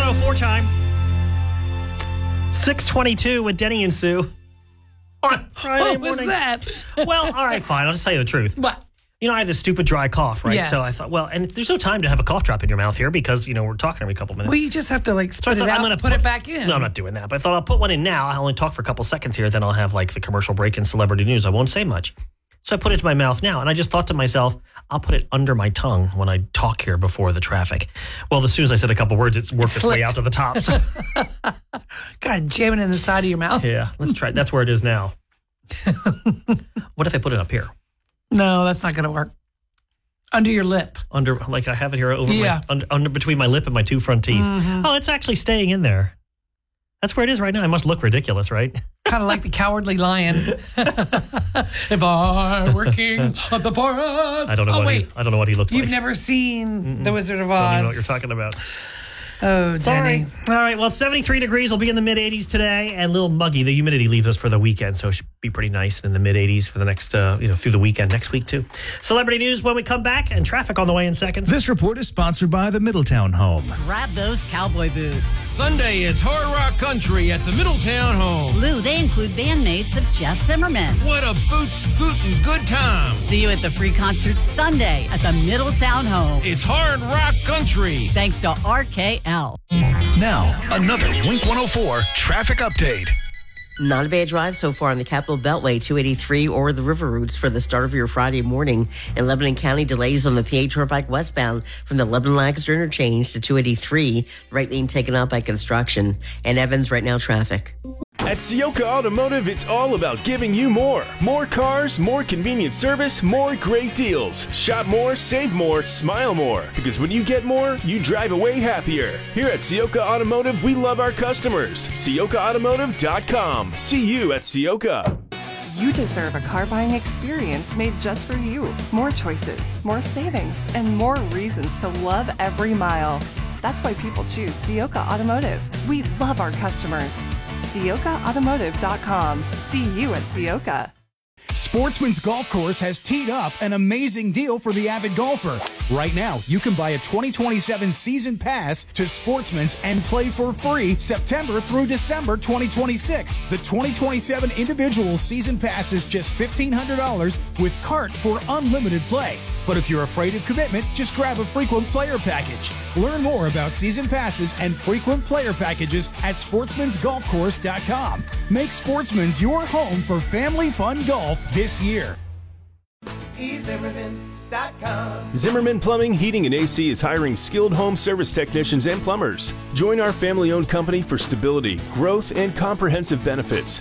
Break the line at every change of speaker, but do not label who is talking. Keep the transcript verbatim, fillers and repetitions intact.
oh four time. six twenty-two with Denny and Sue on Friday
What was
morning.
that?
Well, all right, fine. I'll just tell you the truth.
What?
You know, I have this stupid dry cough, right?
Yes.
So I thought, well, and there's no time to have a cough drop in your mouth here because, you know, we're talking every couple minutes.
Well, you just have to, like,
So I
spit
thought
it
I'm
out
going
and
to
put it back in.
No, I'm not doing that. But I thought I'll put one in now. I'll only talk for a couple seconds here. Then I'll have, like, the commercial break and celebrity news. I won't say much. So I put it to my mouth now. And I just thought to myself, I'll put it under my tongue when I talk here before the traffic. Well, as soon as I said a couple words, it's worked its way out to the top. So,
God, jam it in the side of your mouth.
yeah, let's try it. That's where it is now. What if I put it up here?
No, that's not going to work. Under your lip.
Under, like I have it here over
Yeah.
my, under, under between my lip and my two front teeth.
Mm-hmm.
Oh, it's actually staying in there. That's where it is right now. I must look ridiculous, right?
Kind of like the cowardly lion. If I were king of the forest.
I don't know.
Oh,
what
wait.
He, I don't know what he looks
You've
like.
never seen
Mm-mm.
The Wizard of
I don't
Oz.
even know what you're talking about.
Oh, Denny.
All right. Well, seventy-three degrees will be in the mid eighties today, and a little muggy. The humidity leaves us for the weekend, so it should be pretty nice in the mid eighties for the next, uh, you know, through the weekend next week too. Celebrity news when we come back, and traffic on the way in seconds.
This report is sponsored by the Middletown Home.
Grab those cowboy boots.
Sunday, it's Hard Rock Country at the Middletown Home.
Lou, they include bandmates of Jess Zimmerman.
What a boot scootin' good time.
See you at the free concert Sunday at the Middletown Home.
It's Hard Rock Country.
Thanks to R K L.
Now, another Wink one oh four traffic update.
Not a bad drive so far on the Capital Beltway, two eighty-three or the river routes for the start of your Friday morning. In Lebanon County, delays on the P A Turnpike westbound from the Lebanon-Lancaster interchange to two eighty-three. Right lane taken out by construction. And Evans, right now, traffic.
At Sioka Automotive, it's all about giving you more. More cars, more convenient service, more great deals. Shop more, save more, smile more. Because when you get more, you drive away happier. Here at Sioka Automotive, we love our customers. Sioka Automotive dot com. See you at Sioka.
You deserve a car buying experience made just for you. More choices, more savings, and more reasons to love every mile. That's why people choose Sioka Automotive. We love our customers. Sioka Automotive dot com. See you at Sioka.
Sportsman's Golf Course has teed up an amazing deal for the avid golfer. Right now, you can buy a twenty twenty-seven season pass to Sportsman's and play for free September through December twenty twenty-six. The twenty twenty-seven individual season pass is just fifteen hundred dollars with cart for unlimited play. But if you're afraid of commitment, just grab a frequent player package. Learn more about season passes and frequent player packages at sportsmans golf course dot com. Make Sportsman's your home for family fun golf this year.
Zimmerman Plumbing, Heating, and A C is hiring skilled home service technicians and plumbers. Join our family-owned company for stability, growth, and comprehensive benefits.